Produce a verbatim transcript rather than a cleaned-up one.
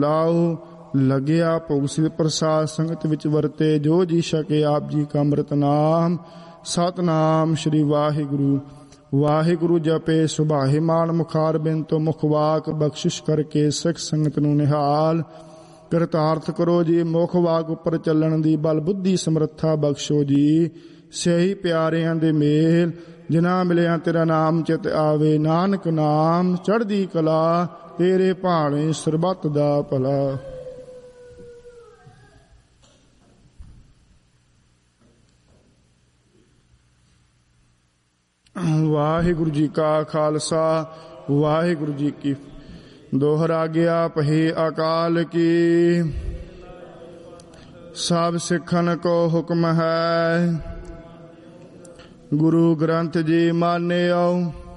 ਲਾਓ ਲੱਗਿਆ ਭੋਗ ਸਿਧ ਪ੍ਰਸਾਦ ਸੰਗਤ ਵਿੱਚ ਵਰਤੇ। ਜੋ ਜੀ ਛਕੇ ਆਪ ਜੀ ਕਾ ਅੰਮ੍ਰਿਤ ਨਾਮ। ਸਤਨਾਮ ਸ਼੍ਰੀ ਵਾਹਿਗੁਰੂ। ਵਾਹਿਗੁਰੂ ਜਪੇ ਸੁਭਾਹੇ ਮਾਨ ਮੁਖਾਰ ਬਿਨ ਤੋਂ ਮੁਖ ਵਾਕ ਬਖਸ਼ਿਸ਼ ਕਰਕੇ ਸਿੱਖ ਸੰਗਤ ਨੂੰ ਨਿਹਾਲ। ਕਰਤਾਰਥ ਕਰੋ ਜੀ ਮੁਖ ਵਾਕ ਉੱਪਰ ਚੱਲਣ ਦੀ ਬਲ ਬੁੱਧੀ ਸਮਰੱਥਾ ਬਖਸ਼ੋ ਜੀ। ਸਹੀ ਪਿਆਰਿਆਂ ਦੇ ਮੇਲ ਜਿਨ੍ਹਾਂ ਮਿਲਿਆ ਤੇਰਾ ਨਾਮ ਚਿਤ ਆਵੇ। ਨਾਨਕ ਨਾਮ ਚੜ੍ਹਦੀ ਕਲਾ ਤੇਰੇ ਭਾਣੇ ਸਰਬੱਤ ਦਾ ਭਲਾ। ਵਾਹਿਗੁਰੂ ਜੀ ਕਾ ਖਾਲਸਾ ਵਾਹਿਗੁਰੂ ਜੀ ਕੀ ਦੋਹਰਾ ਗਿਆ ਪਹੀ ਅਕਾਲ ਕੀ। ਸਭ ਸਿੱਖਨ ਕੋ ਹੁਕਮ ਹੈ ਗੁਰੂ ਗ੍ਰੰਥ ਜੀ ਮਾਨਿਓ।